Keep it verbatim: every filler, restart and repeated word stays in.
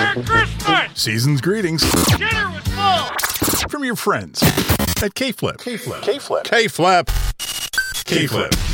Merry Christmas! Season's greetings Dinner was full! from your friends at K-Flip. K-Flip. K-Flip. K-Flip. K-Flip.